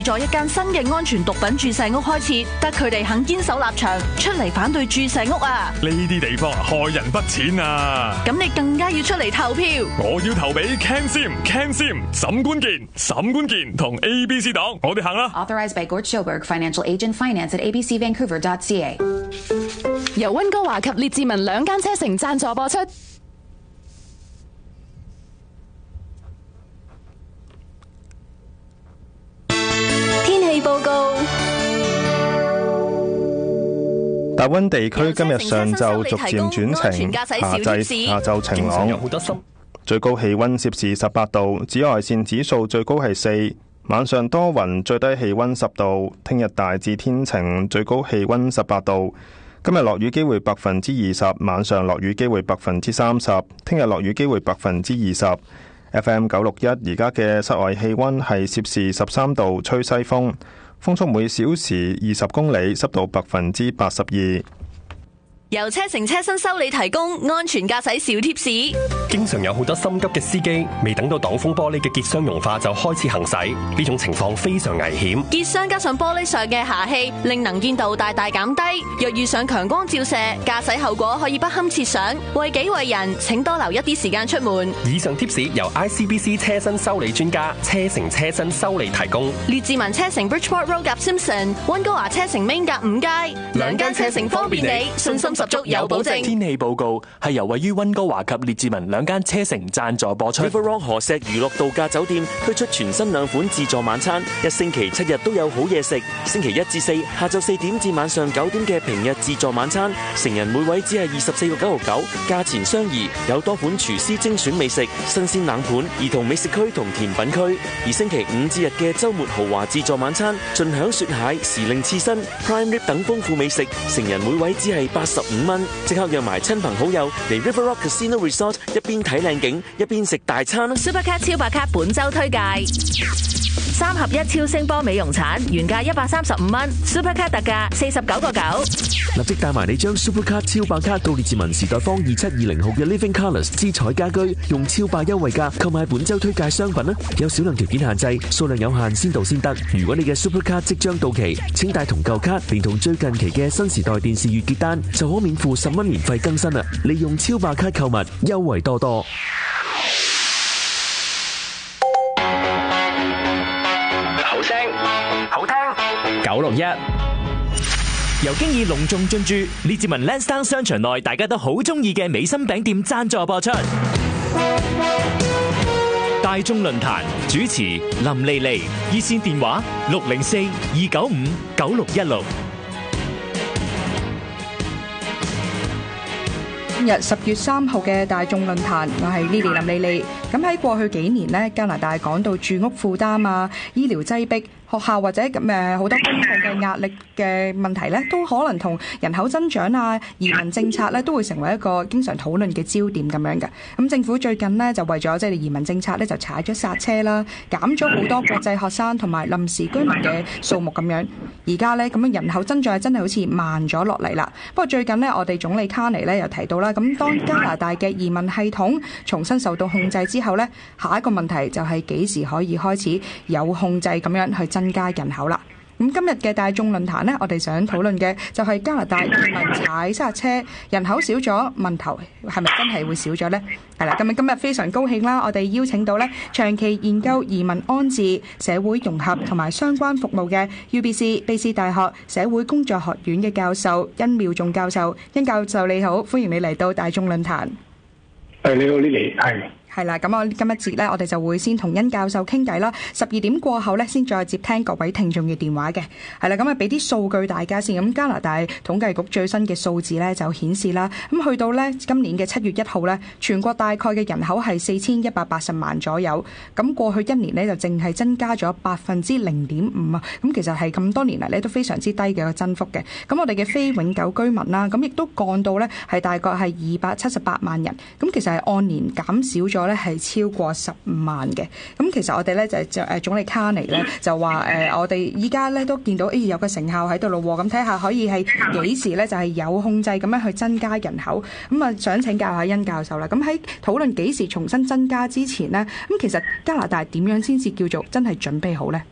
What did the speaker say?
咗一間新嘅安全毒品注射屋開設，得佢哋肯堅守立場，出嚟反對注射屋啊！ 呢啲地方害人不淺啊！ 咁你更加要出嚟投票。 我要投俾 Ken Sim、沈官健同 ABC 黨，我哋行啦。 Authorized by Gort Schilberg, Financial Agent, Finance at abcvancouver.ca。 由溫哥華及列治文兩間車城贊助播出。 報告。 大溫地區今日上晝逐漸轉晴，下晝晴朗，最高氣溫攝氏18度，紫外線指數最高係4，晚上多雲，最低氣溫10度，聽日大致天晴，最高氣溫18度，今日落雨機會20%，晚上落雨機會30%，聽日落雨機會20%。FM 961而家嘅室外氣溫係攝氏13度，吹西風，風速每小時20公里，濕度82%。 由車城車身修理提供安全駕駛小貼士。 經常有好多心急嘅司機，未等到擋風玻璃嘅結霜融化就開始行駛，呢種情況非常危險。 結霜加上玻璃上嘅霞氣，令能見度大大減低。若遇上強光照射，駕駛後果可以不堪設想。為己為人，請多留一啲時間出門。 以上貼士由 ICBC 車身修理專家車城車身修理提供。 列治文車城 Bridgeport Road 夾 Simpson， 溫哥華車城 Main 夾5街，兩間車城方便你，信心十足有保證。 天氣報告係由位於溫哥華及列治文兩間車城贊助播出。 River Rock 河石娛樂度假酒店推出全新2款自助晚餐，一星期7日都有好嘢食。星期1至4下晝4點至晚上9點嘅平日自助晚餐，成人每位只係24.99，價錢相宜，有多款廚師精選美食、新鮮冷盤、兒童美食區同甜品區。而星期5至日嘅週末豪華自助晚餐，盡享雪蟹、時令刺身、prime rib 等豐富美食，成人每位只係85蚊。即刻約埋親朋好友嚟 River Rock Casino Resort， 一邊睇靚景，一邊食大餐。 Supercat 超白卡本周推介，3合1超聲波美容產，原價135蚊 ，Supercat 特價49.9。 立即帶埋你將 Supercat 超白卡到列治文時代坊2720號嘅 Living Colours 姿彩家居，用超白優惠價購買本周推介商品啦！有少量條件限制，數量有限，先到先得。如果你嘅 Supercat 即將到期，請帶同舊卡，連同最近期嘅新時代電視月結單，就可免付10蚊年費更新啦！利用超白卡購物，優惠多多。 好聲好聽 961。 由經已隆重進駐列治文 Lansdowne 商場內，大家都好中意嘅美心餅店贊助播出。大眾論壇主持林莉莉，熱線電話604-295-9616。 今日10月3號嘅大眾論壇，我係 Lily 林莉莉。咁喺過去幾年呢，加拿大講到住屋負擔啊、醫療擠迫、學校或者好多公共嘅壓力嘅問題呢，都可能同人口增長啊、移民政策呢，都會成為一個經常討論嘅焦點咁樣嘅。咁政府最近呢，就為咗移民政策呢，就踩咗剎車啦，減咗好多國際學生同埋臨時居民嘅數目咁樣。而家呢，咁樣人口增長真係好似慢咗落嚟啦。不過最近呢，我哋總理卡尼呢又提到啦，咁當加拿大嘅移民系統重新受到控制之後呢，下一個問題就係幾時可以開始有控制咁樣去增加人口啦。咁今日嘅大眾論壇呢，我哋想討論嘅就係加拿大移民踩剎車，人口少咗，問題係咪真係會少咗呢？係啦，咁今日非常高興啦，我哋邀請到呢長期研究移民安置、社會融合同埋相關服務嘅 UBC 卑斯大學社會工作學院嘅教授殷妙仲教授。殷教授你好，歡迎你嚟到大眾論壇。 你好 Lily， 係啦，咁我今一節咧，我哋就會先同殷教授傾偈啦。12點過後咧，先再接聽各位聽眾嘅電話嘅。係啦，咁啊俾啲數據大家先。咁加拿大統計局最新嘅數字咧就顯示啦，咁去到咧今年嘅7月1號咧，全國大概嘅人口係4180萬左右。咁過去一年呢，就淨係增加咗0.5%啊。咁其實係咁多年嚟咧都非常之低嘅一個增幅嘅。咁我哋嘅非永久居民啦，咁亦都降到咧係大概係278萬人。咁其實係按年減少咗咧係超過15萬嘅。咁其實我哋咧就總理卡尼咧就話我哋依家咧都見到有個成效喺度咯。咁睇下可以係幾時咧就係有控制咁樣去增加人口。咁啊想請教下殷教授啦。咁喺討論幾時重新增加之前呢，咁其實加拿大點樣先至叫做真係準備好呢？